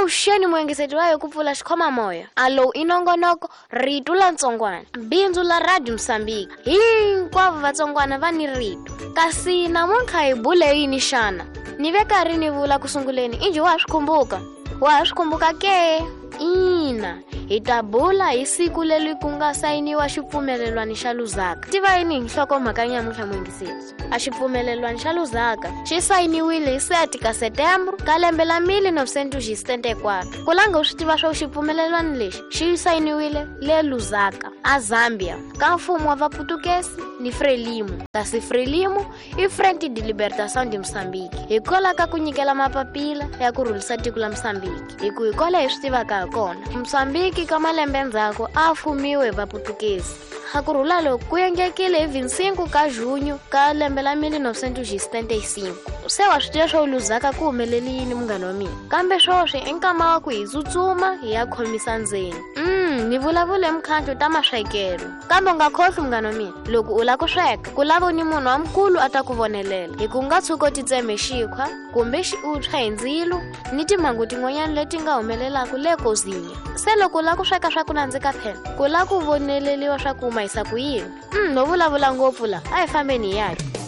vuxeni muengeseti wayo ku pfula xikhoma moya alo inongonoko rito la ntsongwana bindzu la Radio Msambiki hinkwavo vatsongwana va ni rito kasi namuntlha hi bule yini xana ni ve karhi ni vula ku sunguleni inji wa swi khumbuka ke ina hi ta bula hi siku leri ku nga sayiniwa xipfumelelwani xa Lusaka tiva yini nhlokomhaka nyamuntlha muengeseti a xipfumelelwani xa Lusaka xi sayiniwile hi 7 ka Setembro ka lembe la 1964 ku langa u swi tiva swa xipfumelelwani lexi xi sayiniwile le Lusaka a Zambia ka mfumo wa Vaputukezi ni Frelimo kasi Frelimo i Frente de Libertação de Moçambique hikola ka ku nyikela mapapila ya ku rhulisa tiko la Moçambique hikola hi swi tivaka kona Moçambique ka malembe ndzhaku a fumiwe Vaputukezi hakurhula loko ku yengekile hi 25 ka Junho ka lembe la 1975 se wa swi tiva swo Lusaka ku humeleli yini munghana wa mina kambe swoswi i nkama wa ku hi tsutsuma hi ya khomisa ndzeni ni vulavule mkhandlo ta maswekelo kambe nga khohlwi munghana wa mina loko u la ku sweka ku lava ni munhu wa mkulu a ta ku vonelela hi ku nga tshuko ti tseme xikhwa kumbe xiuthwa hi ndzilo ni timhangu tin'wanyana leti nga humelelaku le kozinya se loko u la ku sweka swa ku nandzika phela ku la ku voneleliwa swa ku humayisa ku yini no vulavula ngopfu la a hi fambeni hi yaki